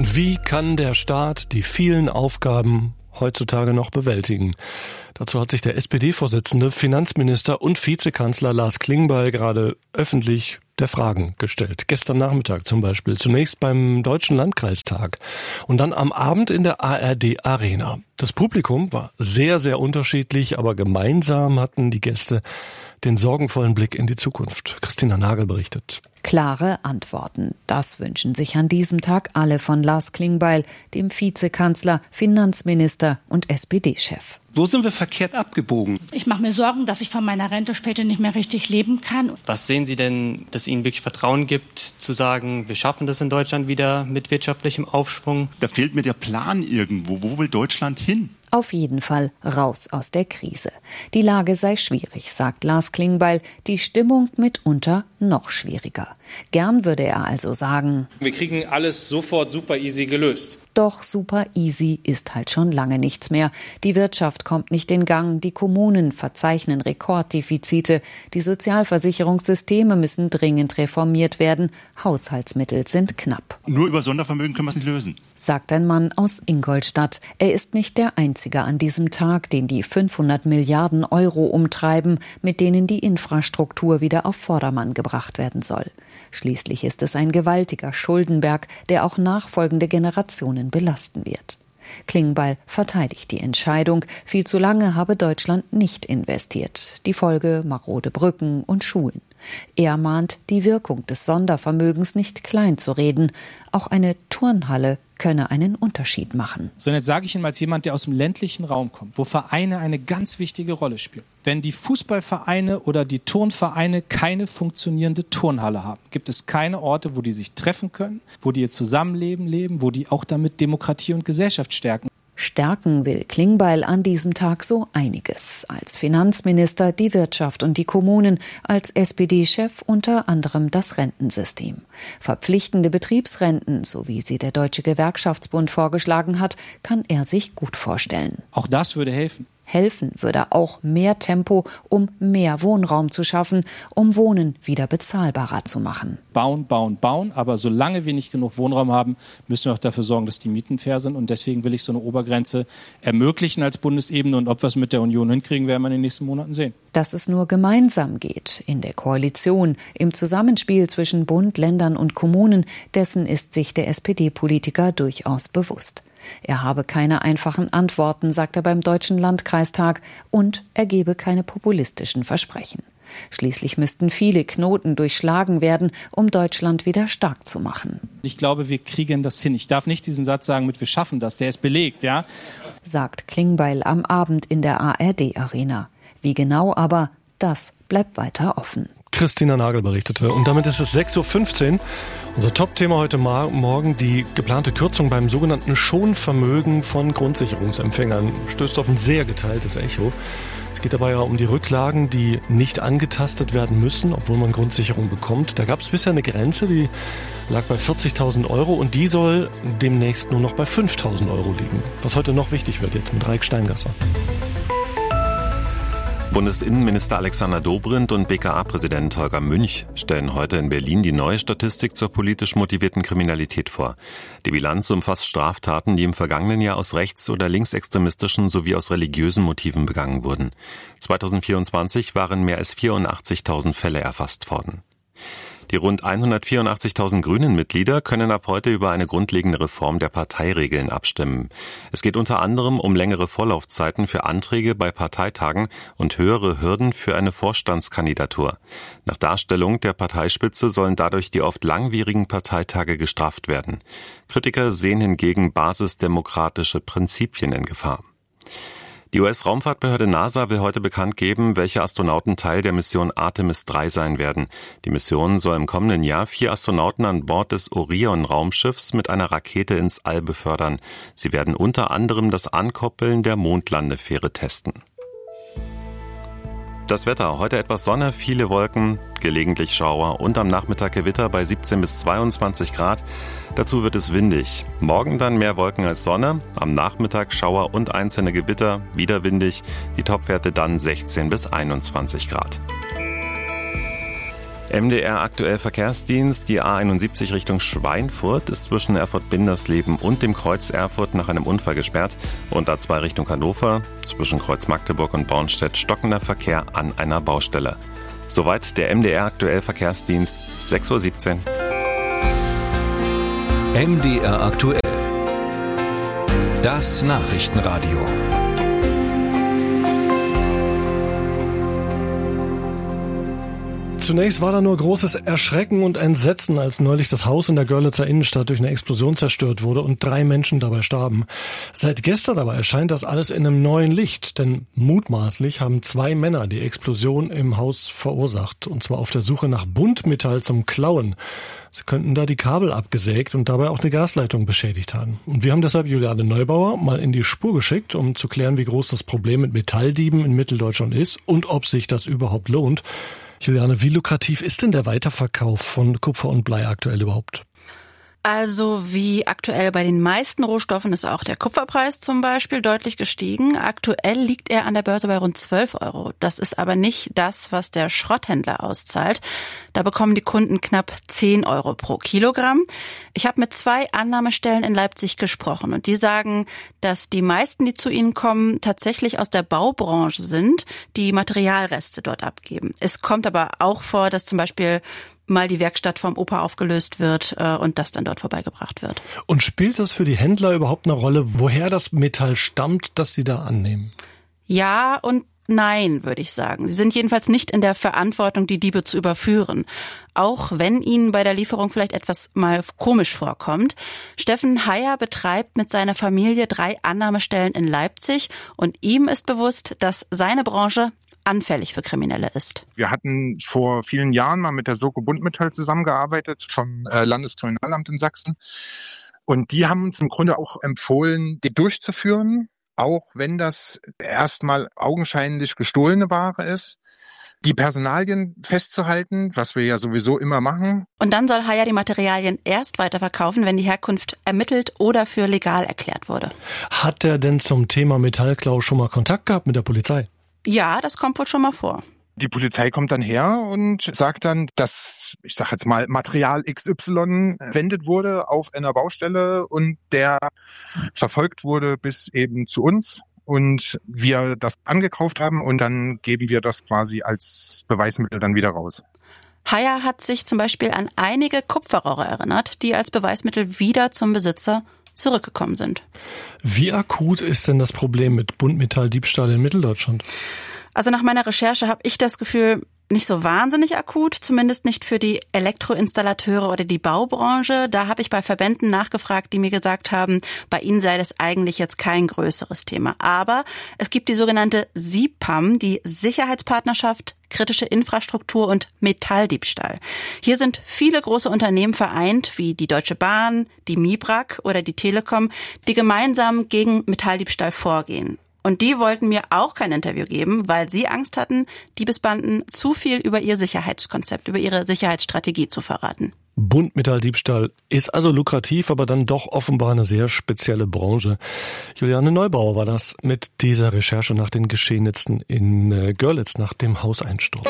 Wie kann der Staat die vielen Aufgaben heutzutage noch bewältigen? Dazu hat sich der SPD-Vorsitzende, Finanzminister und Vizekanzler Lars Klingbeil gerade öffentlich der Fragen gestellt. Gestern Nachmittag zum Beispiel. Zunächst beim Deutschen Landkreistag und dann am Abend in der ARD Arena. Das Publikum war sehr, sehr unterschiedlich, aber gemeinsam hatten die Gäste den sorgenvollen Blick in die Zukunft. Christina Nagel berichtet. Klare Antworten. Das wünschen sich an diesem Tag alle von Lars Klingbeil, dem Vizekanzler, Finanzminister und SPD-Chef. Wo sind wir verkehrt abgebogen? Ich mache mir Sorgen, dass ich von meiner Rente später nicht mehr richtig leben kann. Was sehen Sie denn, dass Ihnen wirklich Vertrauen gibt, zu sagen, wir schaffen das in Deutschland wieder mit wirtschaftlichem Aufschwung? Da fehlt mir der Plan irgendwo. Wo will Deutschland hin? Auf jeden Fall raus aus der Krise. Die Lage sei schwierig, sagt Lars Klingbeil, die Stimmung mitunter noch schwieriger. Gern würde er also sagen, wir kriegen alles sofort super easy gelöst. Doch super easy ist halt schon lange nichts mehr. Die Wirtschaft kommt nicht in Gang, die Kommunen verzeichnen Rekorddefizite, die Sozialversicherungssysteme müssen dringend reformiert werden, Haushaltsmittel sind knapp. Nur über Sondervermögen können wir es nicht lösen, sagt ein Mann aus Ingolstadt. Er ist nicht der Einzige an diesem Tag, den die 500 Milliarden Euro umtreiben, mit denen die Infrastruktur wieder auf Vordermann gebracht werden soll. Schließlich ist es ein gewaltiger Schuldenberg, der auch nachfolgende Generationen belasten wird. Klingbeil verteidigt die Entscheidung, viel zu lange habe Deutschland nicht investiert. Die Folge marode Brücken und Schulen. Er mahnt, die Wirkung des Sondervermögens nicht klein zu reden. Auch eine Turnhalle könne einen Unterschied machen. So, und jetzt sage ich Ihnen als jemand, der aus dem ländlichen Raum kommt, wo Vereine eine ganz wichtige Rolle spielen. Wenn die Fußballvereine oder die Turnvereine keine funktionierende Turnhalle haben, gibt es keine Orte, wo die sich treffen können, wo die ihr Zusammenleben leben, wo die auch damit Demokratie und Gesellschaft stärken. Stärken will Klingbeil an diesem Tag so einiges. Als Finanzminister die Wirtschaft und die Kommunen, als SPD-Chef unter anderem das Rentensystem. Verpflichtende Betriebsrenten, so wie sie der Deutsche Gewerkschaftsbund vorgeschlagen hat, kann er sich gut vorstellen. Auch das würde helfen. Helfen würde auch mehr Tempo, um mehr Wohnraum zu schaffen, um Wohnen wieder bezahlbarer zu machen. Bauen, bauen, bauen, aber solange wir nicht genug Wohnraum haben, müssen wir auch dafür sorgen, dass die Mieten fair sind. Und deswegen will ich so eine Obergrenze ermöglichen als Bundesebene. Und ob wir es mit der Union hinkriegen, werden wir in den nächsten Monaten sehen. Dass es nur gemeinsam geht, in der Koalition, im Zusammenspiel zwischen Bund, Ländern und Kommunen, dessen ist sich der SPD-Politiker durchaus bewusst. Er habe keine einfachen Antworten, sagt er beim Deutschen Landkreistag, und er gebe keine populistischen Versprechen. Schließlich müssten viele Knoten durchschlagen werden, um Deutschland wieder stark zu machen. Ich glaube, wir kriegen das hin. Ich darf nicht diesen Satz sagen mit wir schaffen das, der ist belegt, ja? Sagt Klingbeil am Abend in der ARD Arena. Wie genau aber, das bleibt weiter offen. Christina Nagel berichtete. Und damit ist es 6.15 Uhr. Unser Top-Thema heute Morgen, die geplante Kürzung beim sogenannten Schonvermögen von Grundsicherungsempfängern, stößt auf ein sehr geteiltes Echo. Es geht dabei ja um die Rücklagen, die nicht angetastet werden müssen, obwohl man Grundsicherung bekommt. Da gab es bisher eine Grenze, die lag bei 40.000 Euro und die soll demnächst nur noch bei 5.000 Euro liegen. Was heute noch wichtig wird jetzt mit Raik Steingasser. Bundesinnenminister Alexander Dobrindt und BKA-Präsident Holger Münch stellen heute in Berlin die neue Statistik zur politisch motivierten Kriminalität vor. Die Bilanz umfasst Straftaten, die im vergangenen Jahr aus rechts- oder linksextremistischen sowie aus religiösen Motiven begangen wurden. 2024 waren mehr als 84.000 Fälle erfasst worden. Die rund 184.000 Grünen-Mitglieder können ab heute über eine grundlegende Reform der Parteiregeln abstimmen. Es geht unter anderem um längere Vorlaufzeiten für Anträge bei Parteitagen und höhere Hürden für eine Vorstandskandidatur. Nach Darstellung der Parteispitze sollen dadurch die oft langwierigen Parteitage gestraft werden. Kritiker sehen hingegen basisdemokratische Prinzipien in Gefahr. Die US-Raumfahrtbehörde NASA will heute bekannt geben, welche Astronauten Teil der Mission Artemis 3 sein werden. Die Mission soll im kommenden Jahr 4 Astronauten an Bord des Orion-Raumschiffs mit einer Rakete ins All befördern. Sie werden unter anderem das Ankoppeln der Mondlandefähre testen. Das Wetter, heute etwas Sonne, viele Wolken, gelegentlich Schauer und am Nachmittag Gewitter bei 17 bis 22 Grad. Dazu wird es windig. Morgen dann mehr Wolken als Sonne, am Nachmittag Schauer und einzelne Gewitter, wieder windig, die Topwerte dann 16 bis 21 Grad. MDR aktuell Verkehrsdienst. Die A71 Richtung Schweinfurt ist zwischen Erfurt-Bindersleben und dem Kreuz Erfurt nach einem Unfall gesperrt. Und A2 Richtung Hannover zwischen Kreuz Magdeburg und Bornstedt stockender Verkehr an einer Baustelle. Soweit der MDR aktuell Verkehrsdienst, 6:17 Uhr. MDR aktuell. Das Nachrichtenradio. Zunächst war da nur großes Erschrecken und Entsetzen, als neulich das Haus in der Görlitzer Innenstadt durch eine Explosion zerstört wurde und 3 Menschen dabei starben. Seit gestern aber erscheint das alles in einem neuen Licht, denn mutmaßlich haben 2 Männer die Explosion im Haus verursacht, und zwar auf der Suche nach Buntmetall zum Klauen. Sie könnten da die Kabel abgesägt und dabei auch eine Gasleitung beschädigt haben. Und wir haben deshalb Juliane Neubauer mal in die Spur geschickt, um zu klären, wie groß das Problem mit Metalldieben in Mitteldeutschland ist und ob sich das überhaupt lohnt. Juliane, wie lukrativ ist denn der Weiterverkauf von Kupfer und Blei aktuell überhaupt? Also wie aktuell bei den meisten Rohstoffen ist auch der Kupferpreis zum Beispiel deutlich gestiegen. Aktuell liegt er an der Börse bei rund 12 €. Das ist aber nicht das, was der Schrotthändler auszahlt. Da bekommen die Kunden knapp 10 € pro Kilogramm. Ich habe mit 2 Annahmestellen in Leipzig gesprochen und die sagen, dass die meisten, die zu ihnen kommen, tatsächlich aus der Baubranche sind, die Materialreste dort abgeben. Es kommt aber auch vor, dass zum Beispiel mal die Werkstatt vom Opa aufgelöst wird und das dann dort vorbeigebracht wird. Und spielt das für die Händler überhaupt eine Rolle, woher das Metall stammt, das sie da annehmen? Ja und nein, würde ich sagen. Sie sind jedenfalls nicht in der Verantwortung, die Diebe zu überführen. Auch wenn ihnen bei der Lieferung vielleicht etwas mal komisch vorkommt. Steffen Heyer betreibt mit seiner Familie 3 Annahmestellen in Leipzig und ihm ist bewusst, dass seine Branche anfällig für Kriminelle ist. Wir hatten vor vielen Jahren mal mit der Soko Buntmetall zusammengearbeitet vom Landeskriminalamt in Sachsen. Und die haben uns im Grunde auch empfohlen, die durchzuführen, auch wenn das erstmal augenscheinlich gestohlene Ware ist. Die Personalien festzuhalten, was wir ja sowieso immer machen. Und dann soll Heyer die Materialien erst weiterverkaufen, wenn die Herkunft ermittelt oder für legal erklärt wurde. Hat er denn zum Thema Metallklau schon mal Kontakt gehabt mit der Polizei? Ja, das kommt wohl schon mal vor. Die Polizei kommt dann her und sagt dann, dass, ich sag jetzt mal, Material XY verwendet wurde auf einer Baustelle und der verfolgt wurde bis eben zu uns und wir das angekauft haben und dann geben wir das quasi als Beweismittel dann wieder raus. Heyer hat sich zum Beispiel an einige Kupferrohre erinnert, die als Beweismittel wieder zum Besitzer zurückgekommen sind. Wie akut ist denn das Problem mit Buntmetalldiebstahl in Mitteldeutschland? Also nach meiner Recherche habe ich das Gefühl, nicht so wahnsinnig akut, zumindest nicht für die Elektroinstallateure oder die Baubranche. Da habe ich bei Verbänden nachgefragt, die mir gesagt haben, bei ihnen sei das eigentlich jetzt kein größeres Thema. Aber es gibt die sogenannte SIPAM, die Sicherheitspartnerschaft, kritische Infrastruktur und Metalldiebstahl. Hier sind viele große Unternehmen vereint, wie die Deutsche Bahn, die MIBRAG oder die Telekom, die gemeinsam gegen Metalldiebstahl vorgehen. Und die wollten mir auch kein Interview geben, weil sie Angst hatten, Diebesbanden zu viel über ihr Sicherheitskonzept, über ihre Sicherheitsstrategie zu verraten. Buntmetalldiebstahl ist also lukrativ, aber dann doch offenbar eine sehr spezielle Branche. Juliane Neubauer war das mit dieser Recherche nach den Geschehnissen in Görlitz nach dem Hauseinsturz.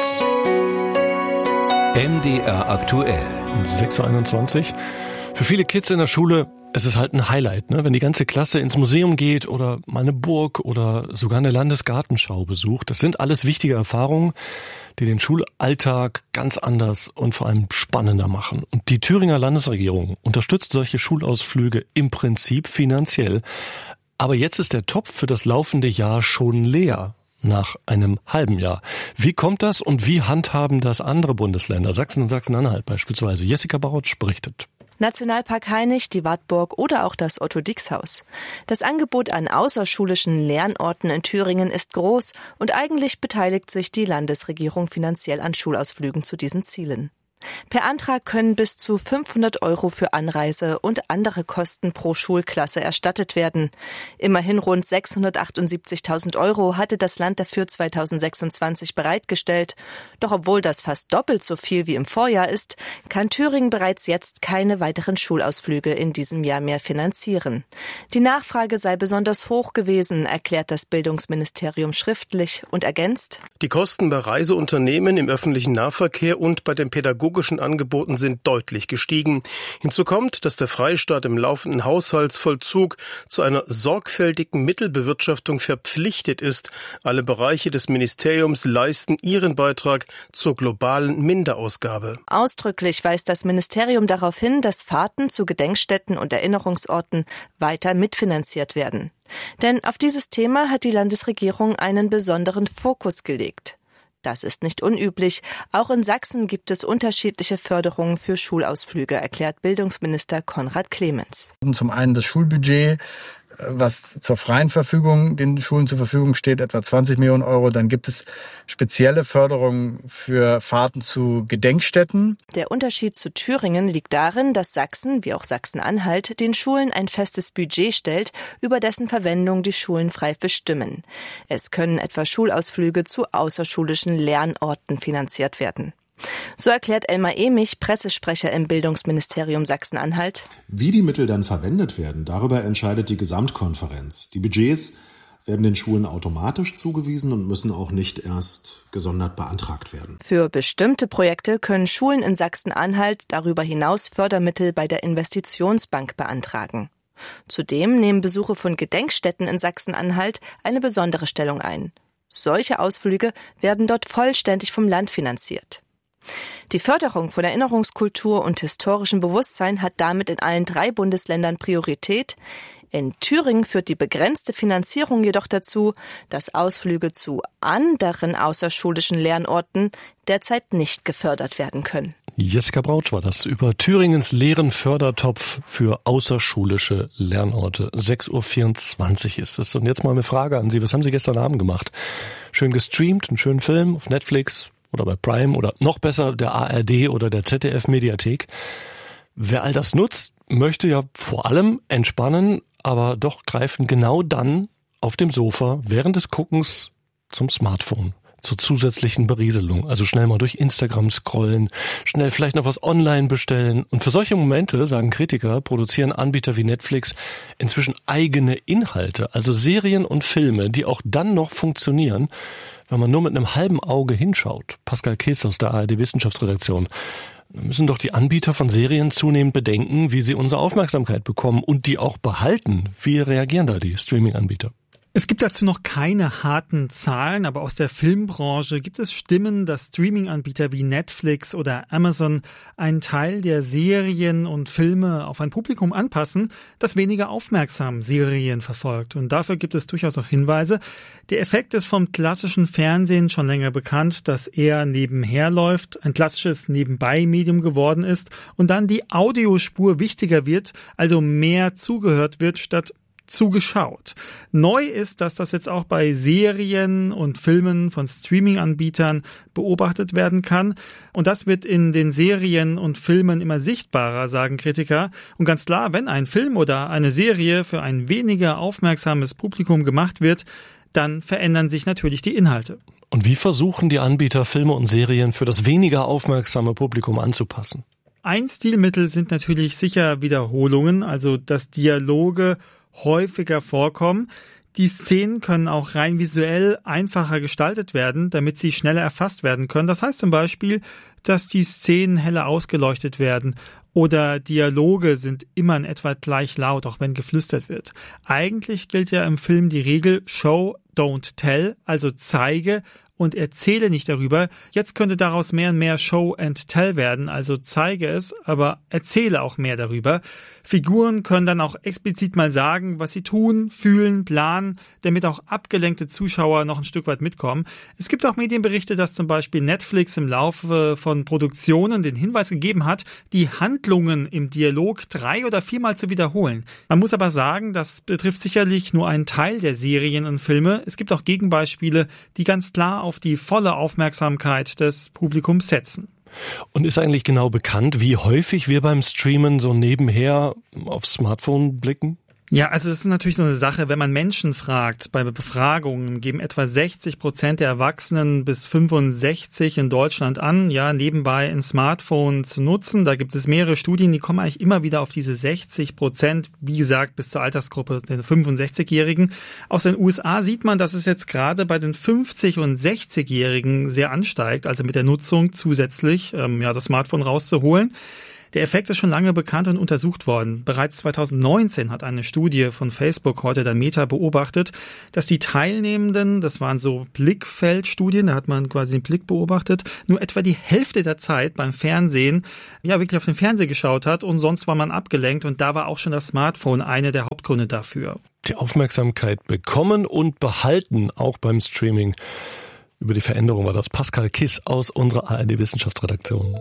MDR aktuell. 6:21 Uhr. Für viele Kids in der Schule, es ist halt ein Highlight, ne? Wenn die ganze Klasse ins Museum geht oder mal eine Burg oder sogar eine Landesgartenschau besucht. Das sind alles wichtige Erfahrungen, die den Schulalltag ganz anders und vor allem spannender machen. Und die Thüringer Landesregierung unterstützt solche Schulausflüge im Prinzip finanziell. Aber jetzt ist der Topf für das laufende Jahr schon leer. Nach einem halben Jahr. Wie kommt das und wie handhaben das andere Bundesländer? Sachsen und Sachsen-Anhalt beispielsweise. Jessica Barotsch berichtet. Nationalpark Hainich, die Wartburg oder auch das Otto-Dix-Haus. Das Angebot an außerschulischen Lernorten in Thüringen ist groß und eigentlich beteiligt sich die Landesregierung finanziell an Schulausflügen zu diesen Zielen. Per Antrag können bis zu 500 € für Anreise und andere Kosten pro Schulklasse erstattet werden. Immerhin rund 678.000 € hatte das Land dafür 2026 bereitgestellt. Doch obwohl das fast doppelt so viel wie im Vorjahr ist, kann Thüringen bereits jetzt keine weiteren Schulausflüge in diesem Jahr mehr finanzieren. Die Nachfrage sei besonders hoch gewesen, erklärt das Bildungsministerium schriftlich und ergänzt: Die Kosten bei Reiseunternehmen im öffentlichen Nahverkehr und bei den pädagogischen Angeboten sind deutlich gestiegen. Hinzu kommt, dass der Freistaat im laufenden Haushaltsvollzug zu einer sorgfältigen Mittelbewirtschaftung verpflichtet ist. Alle Bereiche des Ministeriums leisten ihren Beitrag zur globalen Minderausgabe. Ausdrücklich weist das Ministerium darauf hin, dass Fahrten zu Gedenkstätten und Erinnerungsorten weiter mitfinanziert werden. Denn auf dieses Thema hat die Landesregierung einen besonderen Fokus gelegt. Das ist nicht unüblich. Auch in Sachsen gibt es unterschiedliche Förderungen für Schulausflüge, erklärt Bildungsminister Konrad Clemens. Zum einen das Schulbudget, was zur freien Verfügung den Schulen zur Verfügung steht, etwa 20 Millionen €. Dann gibt es spezielle Förderungen für Fahrten zu Gedenkstätten. Der Unterschied zu Thüringen liegt darin, dass Sachsen, wie auch Sachsen-Anhalt, den Schulen ein festes Budget stellt, über dessen Verwendung die Schulen frei bestimmen. Es können etwa Schulausflüge zu außerschulischen Lernorten finanziert werden. So erklärt Elmar Emich, Pressesprecher im Bildungsministerium Sachsen-Anhalt: Wie die Mittel dann verwendet werden, darüber entscheidet die Gesamtkonferenz. Die Budgets werden den Schulen automatisch zugewiesen und müssen auch nicht erst gesondert beantragt werden. Für bestimmte Projekte können Schulen in Sachsen-Anhalt darüber hinaus Fördermittel bei der Investitionsbank beantragen. Zudem nehmen Besuche von Gedenkstätten in Sachsen-Anhalt eine besondere Stellung ein. Solche Ausflüge werden dort vollständig vom Land finanziert. Die Förderung von Erinnerungskultur und historischem Bewusstsein hat damit in allen 3 Bundesländern Priorität. In Thüringen führt die begrenzte Finanzierung jedoch dazu, dass Ausflüge zu anderen außerschulischen Lernorten derzeit nicht gefördert werden können. Jessica Brautsch war das über Thüringens leeren Fördertopf für außerschulische Lernorte. 6:24 Uhr ist es. Und jetzt mal eine Frage an Sie. Was haben Sie gestern Abend gemacht? Schön gestreamt, einen schönen Film auf Netflix oder bei Prime oder noch besser der ARD oder der ZDF-Mediathek. Wer all das nutzt, möchte ja vor allem entspannen, aber doch greifen genau dann auf dem Sofa während des Guckens zum Smartphone, zur zusätzlichen Berieselung. Also schnell mal durch Instagram scrollen, schnell vielleicht noch was online bestellen. Und für solche Momente, sagen Kritiker, produzieren Anbieter wie Netflix inzwischen eigene Inhalte, also Serien und Filme, die auch dann noch funktionieren, wenn man nur mit einem halben Auge hinschaut. Pascal Kees aus der ARD-Wissenschaftsredaktion. Da müssen doch die Anbieter von Serien zunehmend bedenken, wie sie unsere Aufmerksamkeit bekommen und die auch behalten. Wie reagieren da die Streaming-Anbieter? Es gibt dazu noch keine harten Zahlen, aber aus der Filmbranche gibt es Stimmen, dass Streaming-Anbieter wie Netflix oder Amazon einen Teil der Serien und Filme auf ein Publikum anpassen, das weniger aufmerksam Serien verfolgt. Und dafür gibt es durchaus auch Hinweise. Der Effekt ist vom klassischen Fernsehen schon länger bekannt, dass eher nebenher läuft, ein klassisches Nebenbei-Medium geworden ist und dann die Audiospur wichtiger wird, also mehr zugehört wird statt zugeschaut. Neu ist, dass das jetzt auch bei Serien und Filmen von Streaming-Anbietern beobachtet werden kann. Und das wird in den Serien und Filmen immer sichtbarer, sagen Kritiker. Und ganz klar, wenn ein Film oder eine Serie für ein weniger aufmerksames Publikum gemacht wird, dann verändern sich natürlich die Inhalte. Und wie versuchen die Anbieter, Filme und Serien für das weniger aufmerksame Publikum anzupassen? Ein Stilmittel sind natürlich sicher Wiederholungen, also dass Dialoge häufiger vorkommen. Die Szenen können auch rein visuell einfacher gestaltet werden, damit sie schneller erfasst werden können. Das heißt zum Beispiel, dass die Szenen heller ausgeleuchtet werden oder Dialoge sind immer in etwa gleich laut, auch wenn geflüstert wird. Eigentlich gilt ja im Film die Regel Show, don't tell, also zeige und erzähle nicht darüber. Jetzt könnte daraus mehr und mehr Show and Tell werden, also zeige es, aber erzähle auch mehr darüber. Figuren können dann auch explizit mal sagen, was sie tun, fühlen, planen, damit auch abgelenkte Zuschauer noch ein Stück weit mitkommen. Es gibt auch Medienberichte, dass zum Beispiel Netflix im Laufe von Produktionen den Hinweis gegeben hat, die Handlungen im Dialog 3- oder 4-mal zu wiederholen. Man muss aber sagen, das betrifft sicherlich nur einen Teil der Serien und Filme. Es gibt auch Gegenbeispiele, die ganz klar auf die volle Aufmerksamkeit des Publikums setzen. Und ist eigentlich genau bekannt, wie häufig wir beim Streamen so nebenher aufs Smartphone blicken? Ja, also das ist natürlich so eine Sache, wenn man Menschen fragt, bei Befragungen geben etwa 60% der Erwachsenen bis 65 in Deutschland an, ja, nebenbei ein Smartphone zu nutzen. Da gibt es mehrere Studien, die kommen eigentlich immer wieder auf diese 60%, wie gesagt, bis zur Altersgruppe der 65-Jährigen. Aus den USA sieht man, dass es jetzt gerade bei den 50- und 60-Jährigen sehr ansteigt, also mit der Nutzung zusätzlich das Smartphone rauszuholen. Der Effekt ist schon lange bekannt und untersucht worden. Bereits 2019 hat eine Studie von Facebook, heute dann Meta, beobachtet, dass die Teilnehmenden, das waren so Blickfeldstudien, da hat man quasi den Blick beobachtet, nur etwa die Hälfte der Zeit beim Fernsehen, wirklich auf den Fernseher geschaut hat und sonst war man abgelenkt und da war auch schon das Smartphone eine der Hauptgründe dafür. Die Aufmerksamkeit bekommen und behalten, auch beim Streaming. Über die Veränderung war das Pascal Kiss aus unserer ARD-Wissenschaftsredaktion.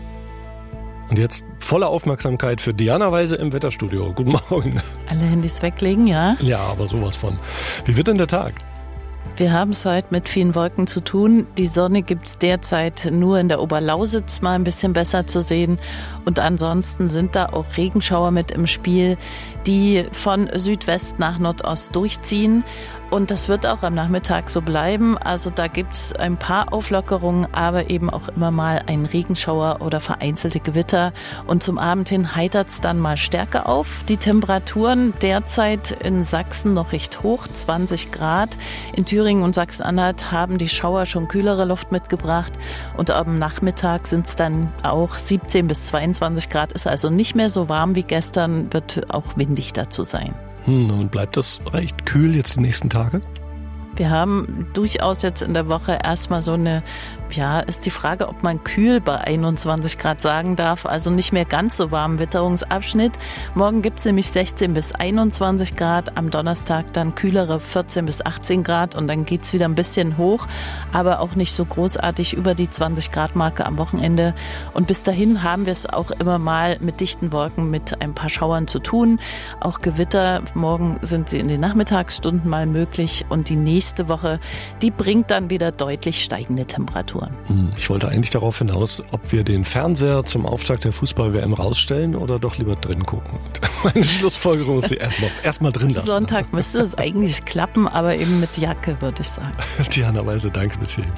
Und jetzt volle Aufmerksamkeit für Diana Weise im Wetterstudio. Guten Morgen. Alle Handys weglegen, ja? Ja, aber sowas von. Wie wird denn der Tag? Wir haben es heute mit vielen Wolken zu tun. Die Sonne gibt es derzeit nur in der Oberlausitz mal ein bisschen besser zu sehen. Und ansonsten sind da auch Regenschauer mit im Spiel, die von Südwest nach Nordost durchziehen. Und das wird auch am Nachmittag so bleiben. Also da gibt es ein paar Auflockerungen, aber eben auch immer mal einen Regenschauer oder vereinzelte Gewitter. Und zum Abend hin heitert es dann mal stärker auf. Die Temperaturen derzeit in Sachsen noch recht hoch, 20 Grad. In Thüringen und Sachsen-Anhalt haben die Schauer schon kühlere Luft mitgebracht. Und am Nachmittag sind es dann auch 17 bis 22 Grad. Ist also nicht mehr so warm wie gestern, wird auch windig dazu sein. Und bleibt das recht kühl jetzt die nächsten Tage? Wir haben durchaus jetzt in der Woche erstmal so eine, ist die Frage, ob man kühl bei 21 Grad sagen darf, also nicht mehr ganz so warm Witterungsabschnitt. Morgen gibt es nämlich 16 bis 21 Grad, am Donnerstag dann kühlere 14 bis 18 Grad und dann geht es wieder ein bisschen hoch, aber auch nicht so großartig über die 20 Grad Marke am Wochenende. Und bis dahin haben wir es auch immer mal mit dichten Wolken, mit ein paar Schauern zu tun. Auch Gewitter, morgen sind sie in den Nachmittagsstunden mal möglich und die nächste Woche, die bringt dann wieder deutlich steigende Temperaturen. Ich wollte eigentlich darauf hinaus, ob wir den Fernseher zum Auftakt der Fußball-WM rausstellen oder doch lieber drin gucken. Meine Schlussfolgerung ist, erstmal drin lassen. Sonntag müsste es eigentlich klappen, aber eben mit Jacke, würde ich sagen. Diana Weise, danke bis hierhin.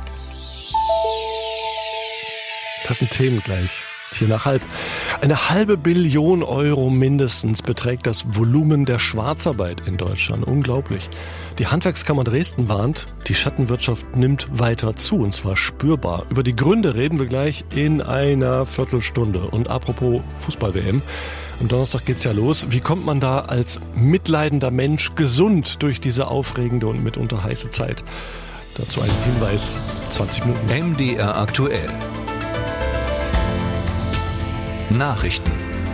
Das sind Themen gleich. 4:30. 1/2 Billion Euro mindestens beträgt das Volumen der Schwarzarbeit in Deutschland. Unglaublich. Die Handwerkskammer Dresden warnt, die Schattenwirtschaft nimmt weiter zu, und zwar spürbar. Über die Gründe reden wir gleich in einer Viertelstunde. Und apropos Fußball-WM, am Donnerstag geht's ja los. Wie kommt man da als mitleidender Mensch gesund durch diese aufregende und mitunter heiße Zeit? Dazu ein Hinweis, 20 Minuten. MDR aktuell. Nachrichten.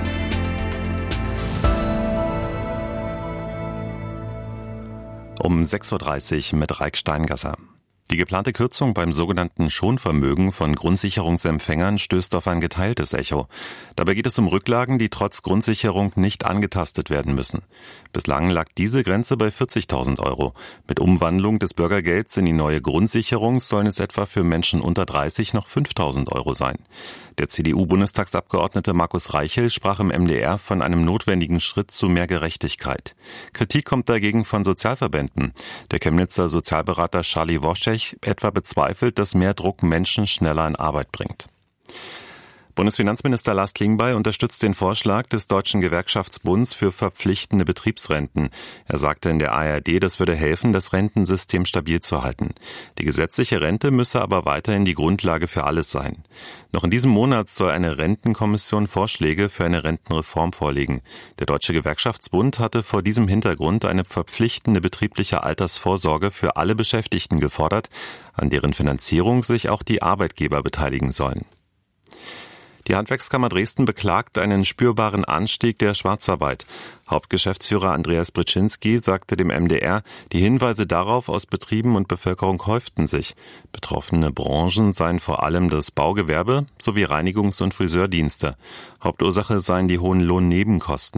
Um 6:30 Uhr mit Raik Steingasser. Die geplante Kürzung beim sogenannten Schonvermögen von Grundsicherungsempfängern stößt auf ein geteiltes Echo. Dabei geht es um Rücklagen, die trotz Grundsicherung nicht angetastet werden müssen. Bislang lag diese Grenze bei 40.000 Euro. Mit Umwandlung des Bürgergelds in die neue Grundsicherung sollen es etwa für Menschen unter 30 noch 5.000 Euro sein. Der CDU-Bundestagsabgeordnete Markus Reichel sprach im MDR von einem notwendigen Schritt zu mehr Gerechtigkeit. Kritik kommt dagegen von Sozialverbänden. Der Chemnitzer Sozialberater Charlie Woschech etwa bezweifelt, dass mehr Druck Menschen schneller in Arbeit bringt. Bundesfinanzminister Lars Klingbeil unterstützt den Vorschlag des Deutschen Gewerkschaftsbunds für verpflichtende Betriebsrenten. Er sagte in der ARD, das würde helfen, das Rentensystem stabil zu halten. Die gesetzliche Rente müsse aber weiterhin die Grundlage für alles sein. Noch in diesem Monat soll eine Rentenkommission Vorschläge für eine Rentenreform vorlegen. Der Deutsche Gewerkschaftsbund hatte vor diesem Hintergrund eine verpflichtende betriebliche Altersvorsorge für alle Beschäftigten gefordert, an deren Finanzierung sich auch die Arbeitgeber beteiligen sollen. Die Handwerkskammer Dresden beklagt einen spürbaren Anstieg der Schwarzarbeit. Hauptgeschäftsführer Andreas Bryczynski sagte dem MDR, die Hinweise darauf aus Betrieben und Bevölkerung häuften sich. Betroffene Branchen seien vor allem das Baugewerbe sowie Reinigungs- und Friseurdienste. Hauptursache seien die hohen Lohnnebenkosten.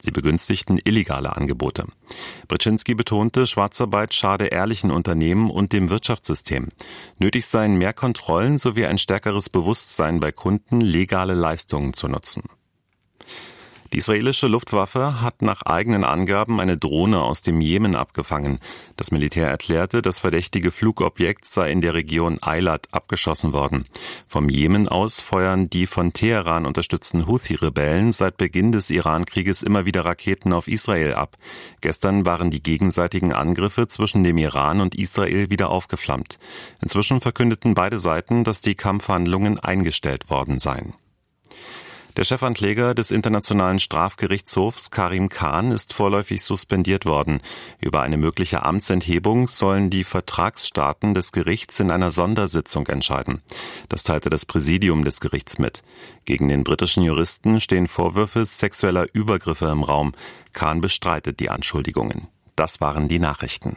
Sie begünstigten illegale Angebote. Brzezinski betonte, Schwarzarbeit schade ehrlichen Unternehmen und dem Wirtschaftssystem. Nötig seien mehr Kontrollen sowie ein stärkeres Bewusstsein bei Kunden, legale Leistungen zu nutzen. Die israelische Luftwaffe hat nach eigenen Angaben eine Drohne aus dem Jemen abgefangen. Das Militär erklärte, das verdächtige Flugobjekt sei in der Region Eilat abgeschossen worden. Vom Jemen aus feuern die von Teheran unterstützten Houthi-Rebellen seit Beginn des Iran-Krieges immer wieder Raketen auf Israel ab. Gestern waren die gegenseitigen Angriffe zwischen dem Iran und Israel wieder aufgeflammt. Inzwischen verkündeten beide Seiten, dass die Kampfhandlungen eingestellt worden seien. Der Chefankläger des Internationalen Strafgerichtshofs Karim Khan ist vorläufig suspendiert worden. Über eine mögliche Amtsenthebung sollen die Vertragsstaaten des Gerichts in einer Sondersitzung entscheiden. Das teilte das Präsidium des Gerichts mit. Gegen den britischen Juristen stehen Vorwürfe sexueller Übergriffe im Raum. Khan bestreitet die Anschuldigungen. Das waren die Nachrichten.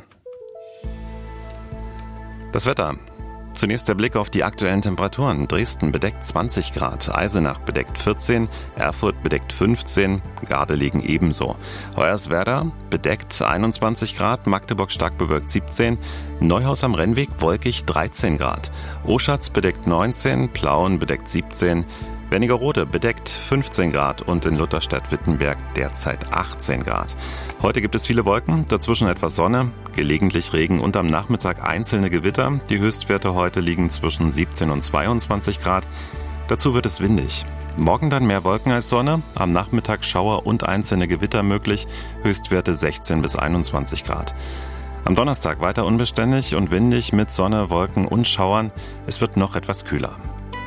Das Wetter. Zunächst der Blick auf die aktuellen Temperaturen. Dresden bedeckt 20 Grad, Eisenach bedeckt 14, Erfurt bedeckt 15, Gardelegen ebenso. Hoyerswerda bedeckt 21 Grad, Magdeburg stark bewölkt 17, Neuhaus am Rennweg wolkig 13 Grad, Oschatz bedeckt 19, Plauen bedeckt 17, Wernigerode bedeckt 15 Grad und in Lutherstadt-Wittenberg derzeit 18 Grad. Heute gibt es viele Wolken, dazwischen etwas Sonne, gelegentlich Regen und am Nachmittag einzelne Gewitter. Die Höchstwerte heute liegen zwischen 17 und 22 Grad. Dazu wird es windig. Morgen dann mehr Wolken als Sonne, am Nachmittag Schauer und einzelne Gewitter möglich, Höchstwerte 16 bis 21 Grad. Am Donnerstag weiter unbeständig und windig mit Sonne, Wolken und Schauern. Es wird noch etwas kühler.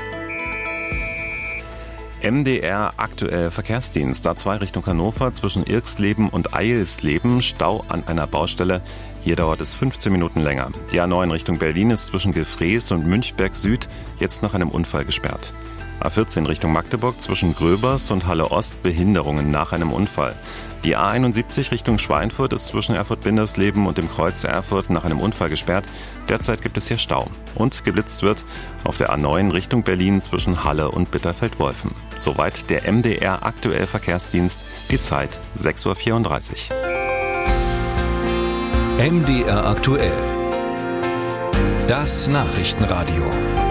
MDR aktuell Verkehrsdienst, A2 Richtung Hannover zwischen Irxleben und Eilsleben, Stau an einer Baustelle. Hier dauert es 15 Minuten länger. Die A9 Richtung Berlin ist zwischen Gefrees und Münchberg Süd jetzt nach einem Unfall gesperrt. A14 Richtung Magdeburg zwischen Gröbers und Halle Ost Behinderungen nach einem Unfall. Die A71 Richtung Schweinfurt ist zwischen Erfurt-Bindersleben und dem Kreuz Erfurt nach einem Unfall gesperrt. Derzeit gibt es hier Stau. Und geblitzt wird auf der A9 Richtung Berlin zwischen Halle und Bitterfeld-Wolfen. Soweit der MDR aktuell Verkehrsdienst. Die Zeit 6:34 Uhr. MDR aktuell. Das Nachrichtenradio.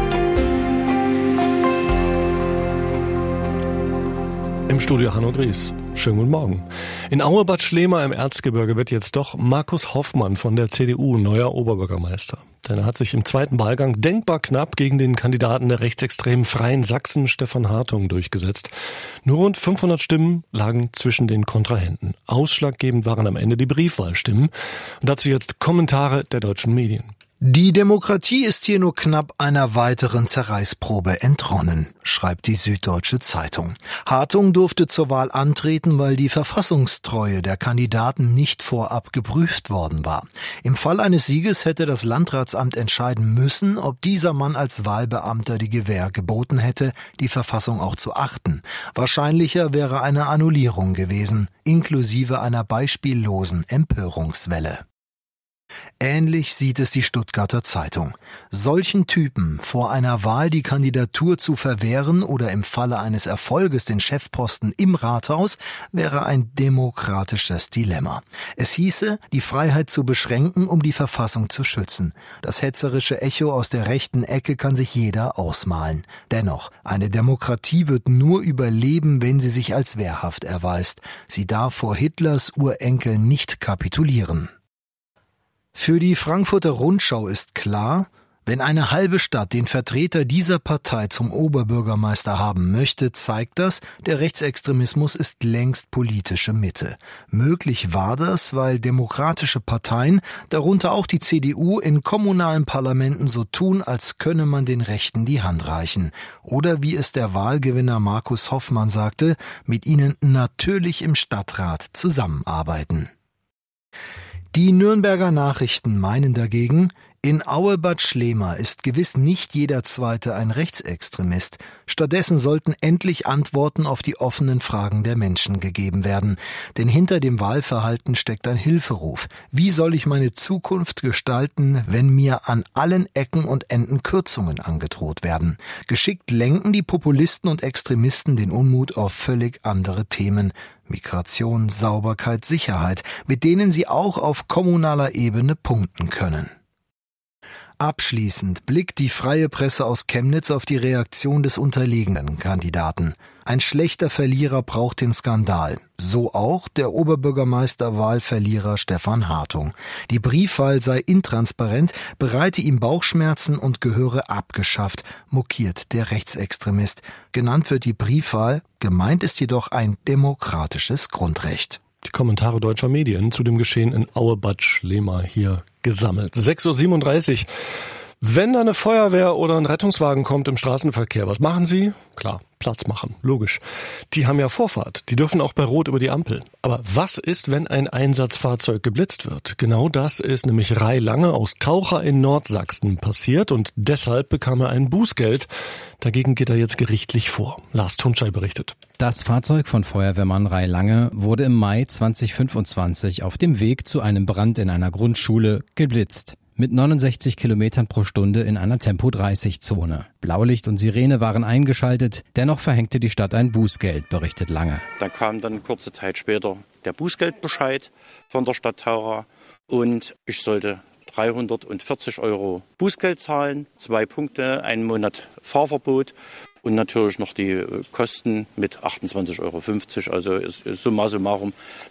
Im Studio Hanno Gries. Schönen guten Morgen. In Aue-Bad Schlema im Erzgebirge wird jetzt doch Markus Hoffmann von der CDU neuer Oberbürgermeister. Denn er hat sich im zweiten Wahlgang denkbar knapp gegen den Kandidaten der rechtsextremen Freien Sachsen, Stefan Hartung, durchgesetzt. Nur rund 500 Stimmen lagen zwischen den Kontrahenten. Ausschlaggebend waren am Ende die Briefwahlstimmen. Und dazu jetzt Kommentare der deutschen Medien. Die Demokratie ist hier nur knapp einer weiteren Zerreißprobe entronnen, schreibt die Süddeutsche Zeitung. Hartung durfte zur Wahl antreten, weil die Verfassungstreue der Kandidaten nicht vorab geprüft worden war. Im Fall eines Sieges hätte das Landratsamt entscheiden müssen, ob dieser Mann als Wahlbeamter die Gewähr geboten hätte, die Verfassung auch zu achten. Wahrscheinlicher wäre eine Annullierung gewesen, inklusive einer beispiellosen Empörungswelle. Ähnlich sieht es die Stuttgarter Zeitung. Solchen Typen vor einer Wahl die Kandidatur zu verwehren oder im Falle eines Erfolges den Chefposten im Rathaus wäre ein demokratisches Dilemma. Es hieße, die Freiheit zu beschränken, um die Verfassung zu schützen. Das hetzerische Echo aus der rechten Ecke kann sich jeder ausmalen. Dennoch, eine Demokratie wird nur überleben, wenn sie sich als wehrhaft erweist. Sie darf vor Hitlers Urenkel nicht kapitulieren. Für die Frankfurter Rundschau ist klar, wenn eine halbe Stadt den Vertreter dieser Partei zum Oberbürgermeister haben möchte, zeigt das, der Rechtsextremismus ist längst politische Mitte. Möglich war das, weil demokratische Parteien, darunter auch die CDU, in kommunalen Parlamenten so tun, als könne man den Rechten die Hand reichen. Oder wie es der Wahlgewinner Markus Hoffmann sagte, mit ihnen natürlich im Stadtrat zusammenarbeiten. Die Nürnberger Nachrichten meinen dagegen, In Aue-Bad Schlema ist gewiss nicht jeder Zweite ein Rechtsextremist. Stattdessen sollten endlich Antworten auf die offenen Fragen der Menschen gegeben werden. Denn hinter dem Wahlverhalten steckt ein Hilferuf. Wie soll ich meine Zukunft gestalten, wenn mir an allen Ecken und Enden Kürzungen angedroht werden? Geschickt lenken die Populisten und Extremisten den Unmut auf völlig andere Themen. Migration, Sauberkeit, Sicherheit, mit denen sie auch auf kommunaler Ebene punkten können. Abschließend blickt die freie Presse aus Chemnitz auf die Reaktion des unterlegenen Kandidaten. Ein schlechter Verlierer braucht den Skandal. So auch der Oberbürgermeisterwahlverlierer Stefan Hartung. Die Briefwahl sei intransparent, bereite ihm Bauchschmerzen und gehöre abgeschafft, mokiert der Rechtsextremist. Genannt wird die Briefwahl, gemeint ist jedoch ein demokratisches Grundrecht. Die Kommentare deutscher Medien zu dem Geschehen in Aue-Bad Schlema hier gesammelt. 6:37 Uhr. Wenn da eine Feuerwehr oder ein Rettungswagen kommt im Straßenverkehr, was machen sie? Klar, Platz machen, logisch. Die haben ja Vorfahrt, die dürfen auch bei Rot über die Ampel. Aber was ist, wenn ein Einsatzfahrzeug geblitzt wird? Genau das ist nämlich Rai Lange aus Taucher in Nordsachsen passiert und deshalb bekam er ein Bußgeld. Dagegen geht er jetzt gerichtlich vor. Lars Tunschei berichtet. Das Fahrzeug von Feuerwehrmann Rai Lange wurde im Mai 2025 auf dem Weg zu einem Brand in einer Grundschule geblitzt. Mit 69 Kilometern pro Stunde in einer Tempo-30-Zone. Blaulicht und Sirene waren eingeschaltet, dennoch verhängte die Stadt ein Bußgeld, berichtet Lange. Dann kam dann kurze Zeit später der Bußgeldbescheid von der Stadt Taucher und ich sollte 340 € Bußgeld zahlen, 2 Punkte, 1 Monat Fahrverbot und natürlich noch die Kosten mit 28,50 €, also summa summarum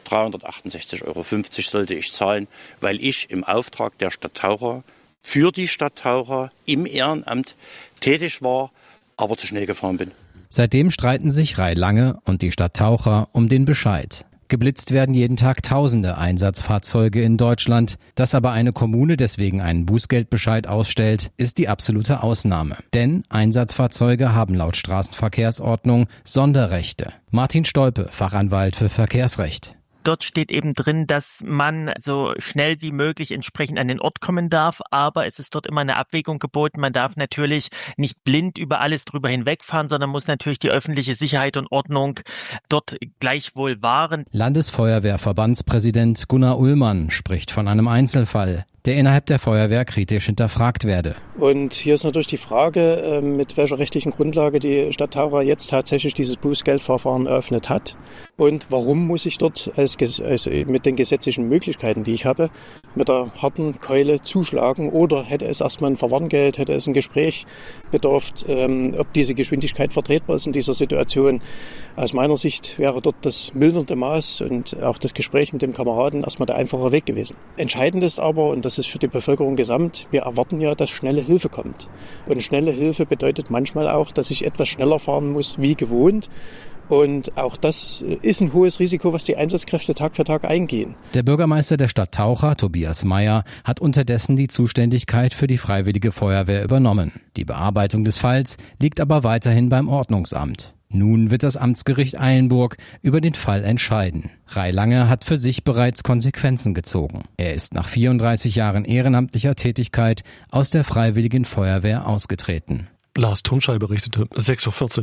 368,50 € sollte ich zahlen, weil ich im Auftrag der Stadt Taucher für die Stadt Taucher im Ehrenamt tätig war, aber zu schnell gefahren bin. Seitdem streiten sich Rai Lange und die Stadt Taucher um den Bescheid. Geblitzt werden jeden Tag tausende Einsatzfahrzeuge in Deutschland. Dass aber eine Kommune deswegen einen Bußgeldbescheid ausstellt, ist die absolute Ausnahme. Denn Einsatzfahrzeuge haben laut Straßenverkehrsordnung Sonderrechte. Martin Stolpe, Fachanwalt für Verkehrsrecht. Dort steht eben drin, dass man so schnell wie möglich entsprechend an den Ort kommen darf, aber es ist dort immer eine Abwägung geboten. Man darf natürlich nicht blind über alles drüber hinwegfahren, sondern muss natürlich die öffentliche Sicherheit und Ordnung dort gleichwohl wahren. Landesfeuerwehrverbandspräsident Gunnar Ullmann spricht von einem Einzelfall, der innerhalb der Feuerwehr kritisch hinterfragt werde. Und hier ist natürlich die Frage, mit welcher rechtlichen Grundlage die Stadt Taucher jetzt tatsächlich dieses Bußgeldverfahren eröffnet hat und warum muss ich dort mit den gesetzlichen Möglichkeiten, die ich habe, mit der harten Keule zuschlagen oder hätte es erstmal ein Verwarngeld, hätte es ein Gespräch bedurft, ob diese Geschwindigkeit vertretbar ist in dieser Situation. Aus meiner Sicht wäre dort das mildernde Maß und auch das Gespräch mit dem Kameraden erstmal der einfache Weg gewesen. Entscheidend ist aber, und das ist für die Bevölkerung gesamt, wir erwarten ja, dass schnelle Hilfe kommt. Und schnelle Hilfe bedeutet manchmal auch, dass ich etwas schneller fahren muss wie gewohnt. Und auch das ist ein hohes Risiko, was die Einsatzkräfte Tag für Tag eingehen. Der Bürgermeister der Stadt Taucher, Tobias Meyer, hat unterdessen die Zuständigkeit für die Freiwillige Feuerwehr übernommen. Die Bearbeitung des Falls liegt aber weiterhin beim Ordnungsamt. Nun wird das Amtsgericht Eilenburg über den Fall entscheiden. Rai Lange hat für sich bereits Konsequenzen gezogen. Er ist nach 34 Jahren ehrenamtlicher Tätigkeit aus der Freiwilligen Feuerwehr ausgetreten. Lars Tunschei berichtete, 6:40 Uhr.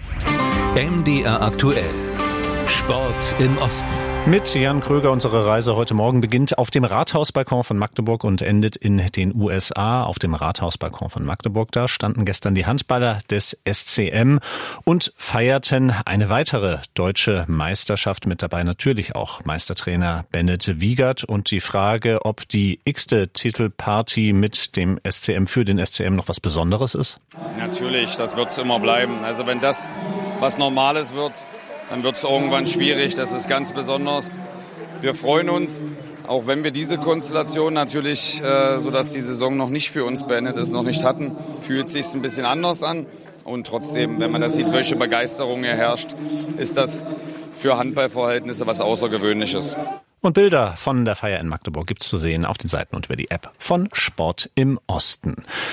MDR aktuell. Sport im Osten. Mit Jan Kröger. Unsere Reise heute Morgen beginnt auf dem Rathausbalkon von Magdeburg und endet in den USA. Auf dem Rathausbalkon von Magdeburg, da standen gestern die Handballer des SCM und feierten eine weitere deutsche Meisterschaft. Mit dabei natürlich auch Meistertrainer Bennett Wiegert. Und die Frage, ob die x-te Titelparty mit dem SCM für den SCM noch was Besonderes ist? Natürlich, das wird es immer bleiben. Also wenn das was Normales wird, dann wird es irgendwann schwierig. Das ist ganz besonders. Wir freuen uns, auch wenn wir diese Konstellation natürlich, sodass die Saison noch nicht für uns beendet ist, noch nicht hatten, fühlt es sich ein bisschen anders an. Und trotzdem, wenn man das sieht, welche Begeisterung hier herrscht, ist das für Handballverhältnisse was Außergewöhnliches. Und Bilder von der Feier in Magdeburg gibt's zu sehen auf den Seiten und über die App von Sport im Osten.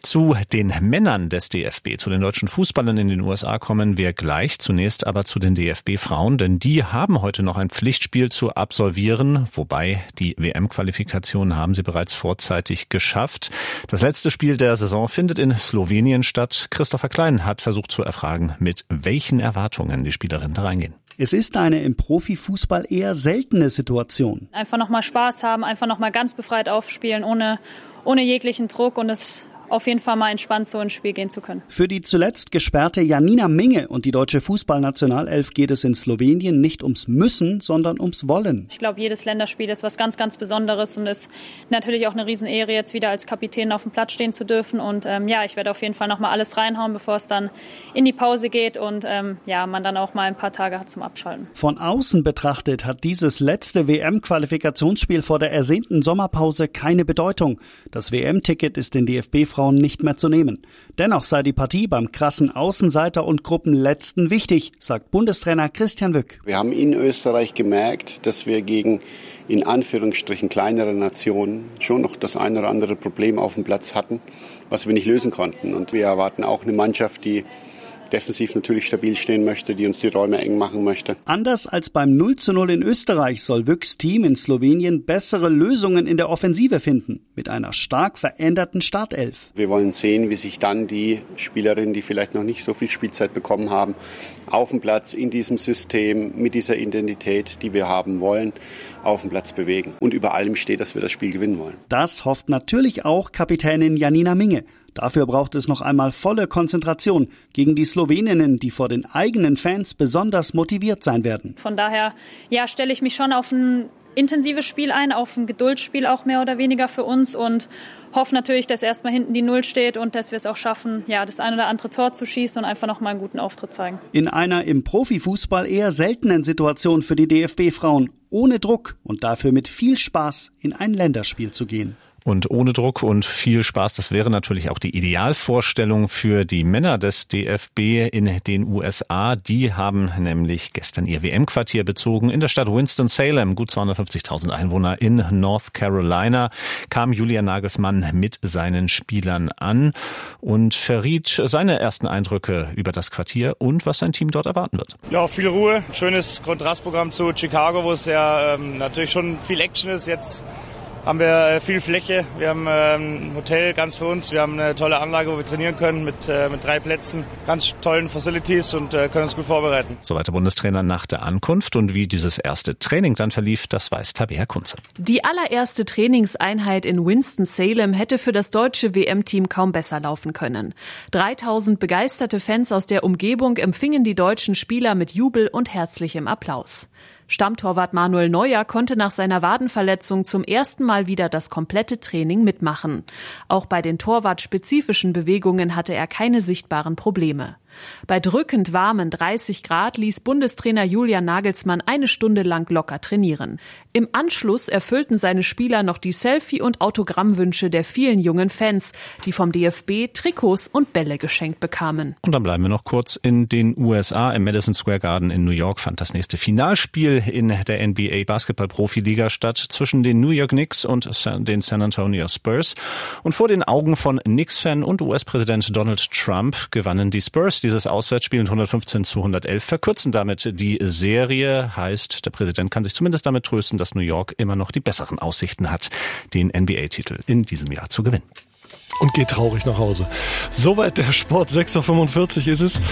Zu den Männern des DFB, zu den deutschen Fußballern in den USA kommen wir gleich. Zunächst aber zu den DFB-Frauen, denn die haben heute noch ein Pflichtspiel zu absolvieren, wobei die WM-Qualifikation haben sie bereits vorzeitig geschafft. Das letzte Spiel der Saison findet in Slowenien statt. Christopher Klein hat versucht zu erfragen, mit welchen Erwartungen die Spielerinnen da reingehen. Es ist eine im Profifußball eher seltene Situation. Einfach nochmal Spaß haben, einfach nochmal ganz befreit aufspielen, ohne jeglichen Druck und es auf jeden Fall mal entspannt so ins Spiel gehen zu können. Für die zuletzt gesperrte Janina Minge und die deutsche Fußballnationalelf geht es in Slowenien nicht ums Müssen, sondern ums Wollen. Ich glaube, jedes Länderspiel ist was ganz, ganz Besonderes und ist natürlich auch eine Riesenehre, jetzt wieder als Kapitän auf dem Platz stehen zu dürfen. Und ich werde auf jeden Fall nochmal alles reinhauen, bevor es dann in die Pause geht und man dann auch mal ein paar Tage hat zum Abschalten. Von außen betrachtet hat dieses letzte WM-Qualifikationsspiel vor der ersehnten Sommerpause keine Bedeutung. Das WM-Ticket ist den DFB-Frauen nicht mehr zu nehmen. Dennoch sei die Partie beim krassen Außenseiter und Gruppenletzten wichtig, sagt Bundestrainer Christian Wück. Wir haben in Österreich gemerkt, dass wir gegen in Anführungsstrichen kleinere Nationen schon noch das ein oder andere Problem auf dem Platz hatten, was wir nicht lösen konnten. Und wir erwarten auch eine Mannschaft, die defensiv natürlich stabil stehen möchte, die uns die Räume eng machen möchte. Anders als beim 0:0 in Österreich soll Wücks Team in Slowenien bessere Lösungen in der Offensive finden, mit einer stark veränderten Startelf. Wir wollen sehen, wie sich dann die Spielerinnen, die vielleicht noch nicht so viel Spielzeit bekommen haben, auf dem Platz in diesem System mit dieser Identität, die wir haben wollen, auf dem Platz bewegen. Und über allem steht, dass wir das Spiel gewinnen wollen. Das hofft natürlich auch Kapitänin Janina Minge. Dafür braucht es noch einmal volle Konzentration gegen die Sloweninnen, die vor den eigenen Fans besonders motiviert sein werden. Von daher stelle ich mich schon auf ein intensives Spiel ein, auf ein Geduldsspiel auch mehr oder weniger für uns und hoffe natürlich, dass erstmal hinten die Null steht und dass wir es auch schaffen, das ein oder andere Tor zu schießen und einfach noch mal einen guten Auftritt zeigen. In einer im Profifußball eher seltenen Situation für die DFB-Frauen, ohne Druck und dafür mit viel Spaß in ein Länderspiel zu gehen. Und ohne Druck und viel Spaß, das wäre natürlich auch die Idealvorstellung für die Männer des DFB in den USA. Die haben nämlich gestern ihr WM-Quartier bezogen in der Stadt Winston-Salem. Gut 250.000 Einwohner in North Carolina. Kam Julian Nagelsmann mit seinen Spielern an und verriet seine ersten Eindrücke über das Quartier und was sein Team dort erwarten wird. Ja, viel Ruhe. Schönes Kontrastprogramm zu Chicago, wo es ja natürlich schon viel Action ist. Jetzt haben wir viel Fläche, wir haben ein Hotel ganz für uns, wir haben eine tolle Anlage, wo wir trainieren können mit 3 Plätzen, ganz tollen Facilities und können uns gut vorbereiten. Soweit der Bundestrainer nach der Ankunft und wie dieses erste Training dann verlief, das weiß Tabea Kunze. Die allererste Trainingseinheit in Winston-Salem hätte für das deutsche WM-Team kaum besser laufen können. 3000 begeisterte Fans aus der Umgebung empfingen die deutschen Spieler mit Jubel und herzlichem Applaus. Stammtorwart Manuel Neuer konnte nach seiner Wadenverletzung zum ersten Mal wieder das komplette Training mitmachen. Auch bei den torwartspezifischen Bewegungen hatte er keine sichtbaren Probleme. Bei drückend warmen 30 Grad ließ Bundestrainer Julian Nagelsmann eine Stunde lang locker trainieren. Im Anschluss erfüllten seine Spieler noch die Selfie- und Autogrammwünsche der vielen jungen Fans, die vom DFB Trikots und Bälle geschenkt bekamen. Und dann bleiben wir noch kurz in den USA. Im Madison Square Garden in New York fand das nächste Finalspiel in der NBA Basketball-Profiliga statt zwischen den New York Knicks und den San Antonio Spurs. Und vor den Augen von Knicks-Fan und US-Präsident Donald Trump gewannen die Spurs dieses Auswärtsspiel mit 115-111, verkürzen damit die Serie. Heißt, der Präsident kann sich zumindest damit trösten, dass New York immer noch die besseren Aussichten hat, den NBA-Titel in diesem Jahr zu gewinnen. Und geht traurig nach Hause. Soweit der Sport. 6:45 Uhr ist es.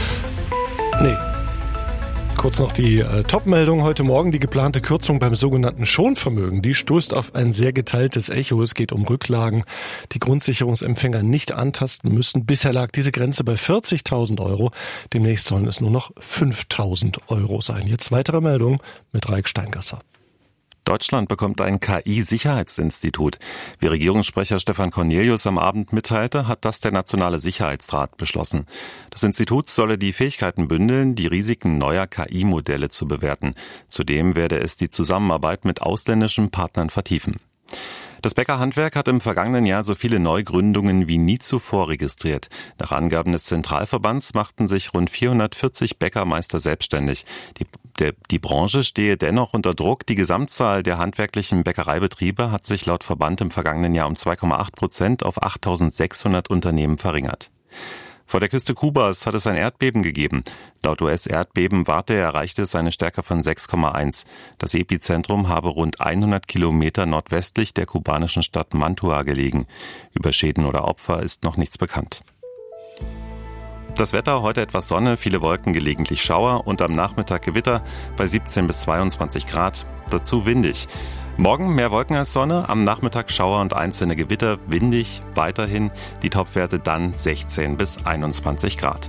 Kurz noch die Top-Meldung heute Morgen. Die geplante Kürzung beim sogenannten Schonvermögen, die stoßt auf ein sehr geteiltes Echo. Es geht um Rücklagen, die Grundsicherungsempfänger nicht antasten müssen. Bisher lag diese Grenze bei 40.000 Euro. Demnächst sollen es nur noch 5.000 Euro sein. Jetzt weitere Meldung mit Raik Steingasser. Deutschland bekommt ein KI-Sicherheitsinstitut. Wie Regierungssprecher Stefan Cornelius am Abend mitteilte, hat das der Nationale Sicherheitsrat beschlossen. Das Institut solle die Fähigkeiten bündeln, die Risiken neuer KI-Modelle zu bewerten. Zudem werde es die Zusammenarbeit mit ausländischen Partnern vertiefen. Das Bäckerhandwerk hat im vergangenen Jahr so viele Neugründungen wie nie zuvor registriert. Nach Angaben des Zentralverbands machten sich rund 440 Bäckermeister selbstständig. Die Branche stehe dennoch unter Druck. Die Gesamtzahl der handwerklichen Bäckereibetriebe hat sich laut Verband im vergangenen Jahr um 2,8% auf 8.600 Unternehmen verringert. Vor der Küste Kubas hat es ein Erdbeben gegeben. Laut US-Erdbebenwarte erreichte es eine Stärke von 6,1. Das Epizentrum habe rund 100 Kilometer nordwestlich der kubanischen Stadt Mantua gelegen. Über Schäden oder Opfer ist noch nichts bekannt. Das Wetter, heute etwas Sonne, viele Wolken, gelegentlich Schauer und am Nachmittag Gewitter bei 17 bis 22 Grad. Dazu windig. Morgen mehr Wolken als Sonne, am Nachmittag Schauer und einzelne Gewitter, windig, weiterhin die Topwerte dann 16 bis 21 Grad.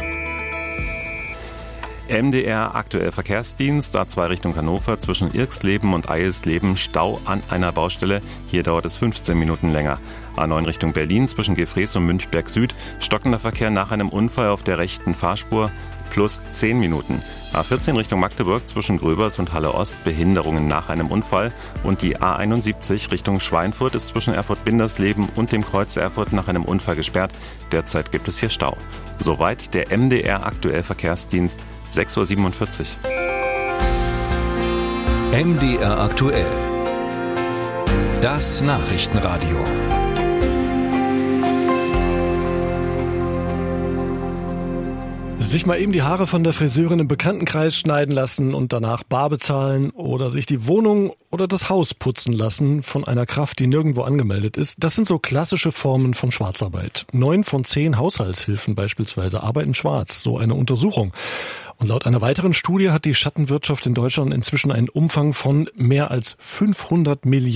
MDR aktuell Verkehrsdienst, A2 Richtung Hannover zwischen Irxleben und Eilsleben, Stau an einer Baustelle. Hier dauert es 15 Minuten länger. A9 Richtung Berlin zwischen Gefrees und Münchberg Süd, stockender Verkehr nach einem Unfall auf der rechten Fahrspur, plus 10 Minuten. A14 Richtung Magdeburg zwischen Gröbers und Halle Ost, Behinderungen nach einem Unfall. Und die A71 Richtung Schweinfurt ist zwischen Erfurt-Bindersleben und dem Kreuz Erfurt nach einem Unfall gesperrt. Derzeit gibt es hier Stau. Soweit der MDR aktuell Verkehrsdienst, 6.47 Uhr. MDR aktuell. Das Nachrichtenradio. Sich mal eben die Haare von der Friseurin im Bekanntenkreis schneiden lassen und danach bar bezahlen oder sich die Wohnung oder das Haus putzen lassen von einer Kraft, die nirgendwo angemeldet ist, das sind so klassische Formen von Schwarzarbeit. 9 von 10 Haushaltshilfen beispielsweise arbeiten schwarz, so eine Untersuchung. Und laut einer weiteren Studie hat die Schattenwirtschaft in Deutschland inzwischen einen Umfang von mehr als 500 Milliarden